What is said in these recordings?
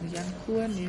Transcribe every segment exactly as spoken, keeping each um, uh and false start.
ihany koa ny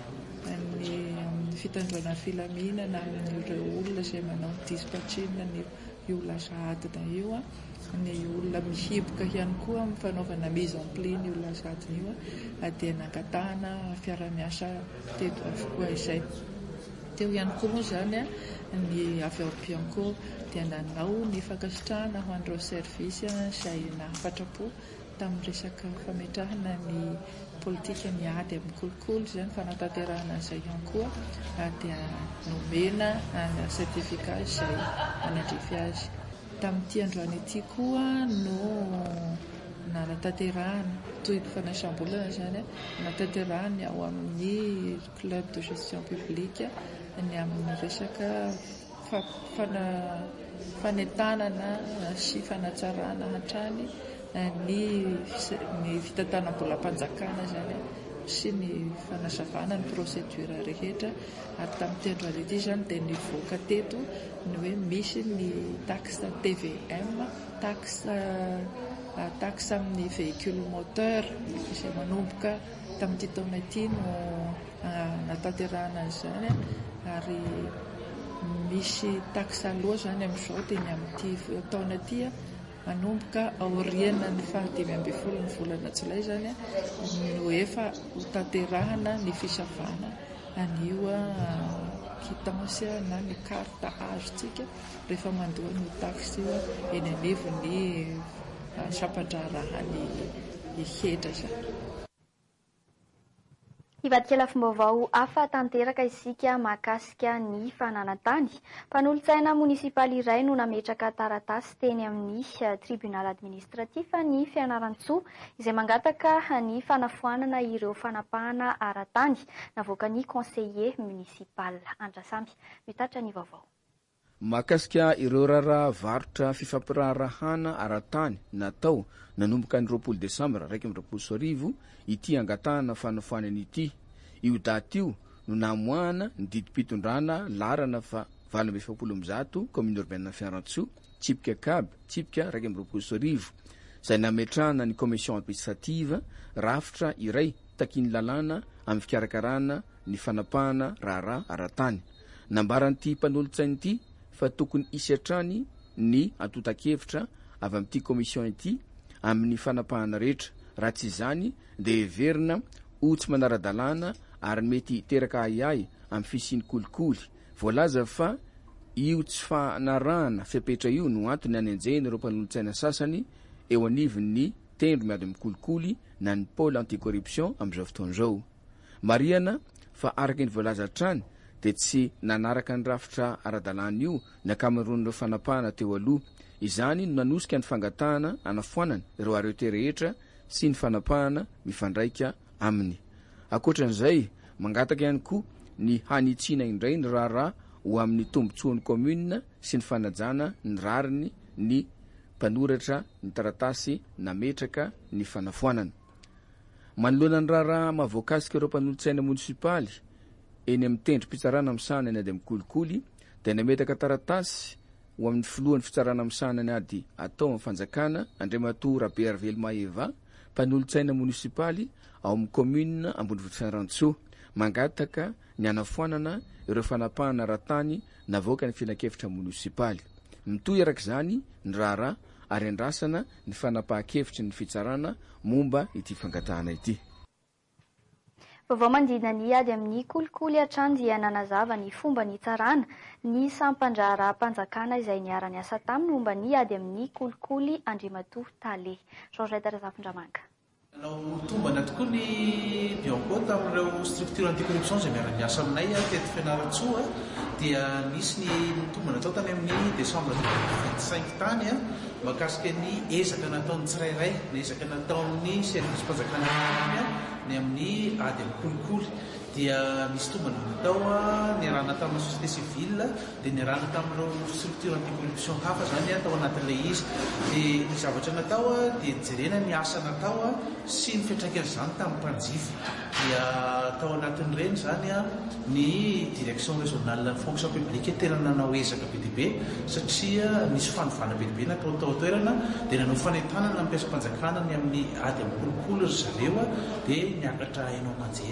ny fitandroana filaminana amin'ireo olona izay manao dispatchina ny io lazadina io ny olona mihiboka ihany koa amin'ny fanaovana mise en pli ny io lazadina io a dia nangatahana fiara-miasa teto avokoa izay. Teo ihany koa moa zany a ny avy ao Bianco dia nanao ny fankasitrahana ho an'ireo service izay nahafatrapo tamin'ny resaka fametrahana ny politika miady amin'ny kolikoly izany fanatanterahana izay ihany koa dia nomena certificat izay manadrify azy. Tamin'ity androany ity koa no nanatanterahana toy ny fanasam-bolana zany nanatanterahana ao amin'ny club de gestion publique ny amin'ny resaka fanentanana sy fanatsarana hatrany ny ny fitantanam-bolam-panjakana zany sy ny fanazavana ny procédure rehetra. Ary tamin'ity androany ity zany dia nivoaka teto ny hoe misy ny taxe T V M, taxe taxe amin'ny véhicule moteur izay manomboka tamin'ity taona ity no natanterahana zany ary misy taxe aloha zany amin'izao dia ny amin'ity taona ity manomboka aoriana ny fahadimy ambin'ny folo ny volana Jolay zany no efa hotanterahana ny fisavana anio quittance na ny carte azontsika rehefa mandoa ny taxe io eny anivon'ny sampandrarahany hedra zany. Ivadikela fombaovao hafa tanteraka isika mahakasika ny fananantany. Mpanolontsaina munisipaly iray no nametraka taratasy teny amin'ny tribunal administratif ny Fianarantsoa izay mangataka ny fanafoanana ireo fanapahana ara-tany navoaka ny conseiller municipal. Andrasamy mitatra ny vaovao. Mahakasika ireo rara varotra fifampirarahana ara-tany natao nanomboka ny roapolo desambra raiky amby roapolo sy arivo ity angatahana fanafoanana ity. Io daty io no namoahana ny didim-pitondrana larana fa valo amby efapolo amby zato commune urbaine Fianarantsoa tsipika Kaby tsipika raiky amby roapolo sy arivo izay nametrahana ny commission administrative rafitra iray takiny lalàna amin'ny fikarakarana ny fanapahana raharaha ara-tany. Nambaran'ity mpanolontsaina ity fa tokony isy hatrany ny atotakevitra avy amin'ity commission ity amin'ny fanapahana rehetra. Raha tsy izany dia heverina ho tsy manara-dalàna ary mety teraka ahiahy amin'ny fisiany kolikoly. Voalaza fa io tsy fanarahana fepetra io no antony anenjehiny ireo mpanolontsaina sasany eo anivon'ny tendro miady amin'ny kolikoly na ny pôle anticorruption amin'izao fotoan'izao. Mariana fa araka ny voalaza hatrany dia tsy nanaraka ny rafitra ara-dalàna io ny akamaroan'ireo fanapahana teo aloha. Izany no nanosika ny fangatahana anafoanana ireo arete rehetra sy ny fanapahana mifandraika aminy. Ankoatran'izay mangataka ihany koa ny hanitsina indray ny raharaha ho amin'ny tombotsoan'ny commune sy ny fanajana ny rariny ny mpanoratra ny taratasy nametraka ny fanafoanana. Manoloana ny raharaha mahavoakasika ireo mpanolontsaina munisipaly eny amin'ny tendrom-pitsarana amin'ny sanany ady amin'ny kolikoly dia nametraka taratasy ho amin'ny filohan'ny fitsarana amin'ny sanany ady atao amin'ny fanjakana Andriamatoa Rabearvely Maheva mpanolontsaina munisipaly ao amin'ny commune Ambonivohitra Fianarantsoa mangataka ny anafoanana ireo fanapahana ara-tany navoaka ny filan-kevitra munisipaly. Mitohy arak'izany ny raharaha ary andrasana ny fanapahan-kevitry ny fitsarana momba ity fangatahana ity. Vaovao mandina ny ady amin'ny kolikoly hatrany dia nanazava ny fomba ny tsarana ny sampandraram-panjakana izay niara niasa taminy momba ny ady amin'ny kolikoly Andriamatoa Tale. Georgette Razafindramanga. Nanao tombana tokoa ny Bianco tamin'ireo structure anticorruption izay miara niasa aminay teto Fianarantsoa dia nisy ny tombana atao tany amin'ny décembre vingt-cinq tany a mahakasika ny ezaka nataon'ny tsirairay ny ezaka nataon'ny service-mpanjakana ny amin'ny ady amin'ny kolikoly dia misy tombana natao niarahana tamin'ny société civile dia niarahana tamin'ireo structure anticorruption hafa zany atao anatin'ilay izy dia ny zavatra natao dia jerena ny asa natao sy ny fiantraikan'izany tamin'ny mpanjifa dia tao anatin'ireny zany a ny direction régionale fonction publique tena nanao ezaka be dia be satria misy fanovana be dia be natao tao toerana dia nanao fanentanana mampiasa mpanjakana ny amin'ny ady amin'ny kolikoly ry zareo dia niakatra hainao manjery.